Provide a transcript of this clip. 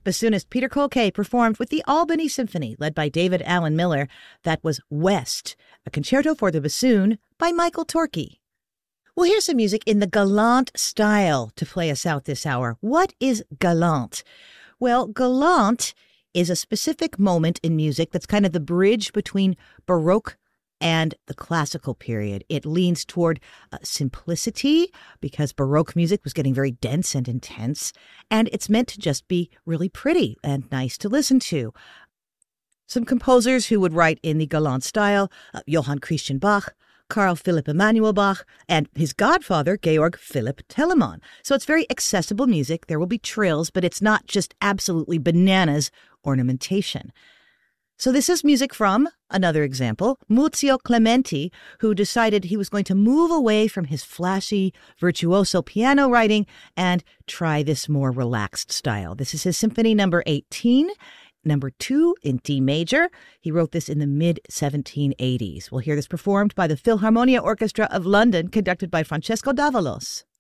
Bassoonist Peter Colquet performed with the Albany Symphony, led by David Allen Miller. That was West, a concerto for the bassoon by Michael Torke. Well, here's some music in the galant style to play us out this hour. What is galant? Well, galant is a specific moment in music that's kind of the bridge between Baroque and the classical period. It leans toward simplicity because Baroque music was getting very dense and intense, and it's meant to just be really pretty and nice to listen to. Some composers who would write in the galant style, Johann Christian Bach, Carl Philipp Emanuel Bach, and his godfather, Georg Philipp Telemann. So it's very accessible music. There will be trills, but it's not just absolutely bananas ornamentation. So this is music from, another example, Muzio Clementi, who decided he was going to move away from his flashy, virtuoso piano writing and try this more relaxed style. This is his Symphony number 18, number 2 in D major. He wrote this in the mid-1780s. We'll hear this performed by the Philharmonia Orchestra of London, conducted by Francesco Davalos.